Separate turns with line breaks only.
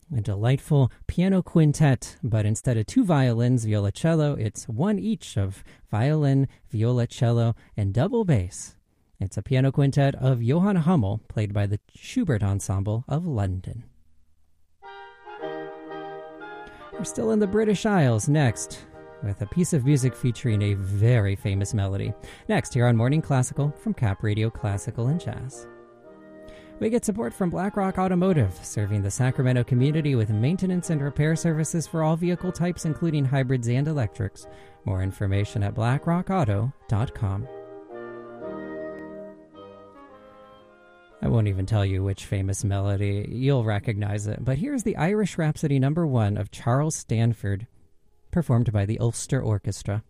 A delightful piano quintet, but instead of two violins, violoncello, it's one each of violin, violoncello, and double bass. It's a piano quintet of Johann Hummel, played by the Schubert Ensemble of London. We're still in the British Isles next, with a piece of music featuring a very famous melody. Next, here on Morning Classical from Cap Radio Classical and Jazz. We get support from BlackRock Automotive, serving the Sacramento community with maintenance and repair services for all vehicle types, including hybrids and electrics. More information at blackrockauto.com. I won't even tell you which famous melody. You'll recognize it. But here's the Irish Rhapsody No. 1 of Charles Stanford, performed by the Ulster Orchestra.